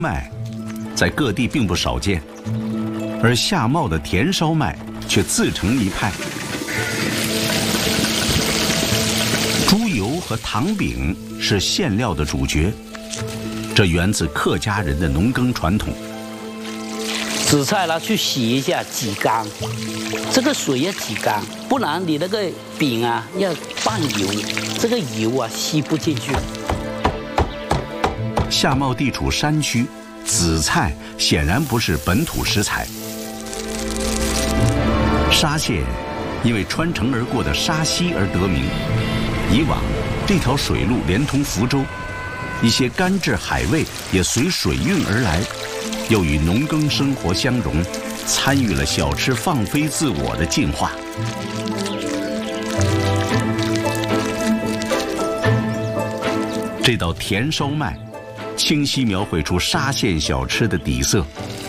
麦在各地并不少见，而夏茂的甜烧麦却自成一派。猪油和糖饼是馅料的主角，这源自客家人的农耕传统。 紫菜拿去洗一下，挤干，这个水要挤干，不然你那个饼啊要拌油，这个油啊吸不进去。 夏茂地处山区，紫菜显然不是本土食材。沙县因为穿城而过的沙溪而得名。以往这条水路连通福州，一些干制海味也随水运而来，又与农耕生活相融，参与了小吃放飞自我的进化。这道甜烧麦清晰描绘出沙县小吃的底色。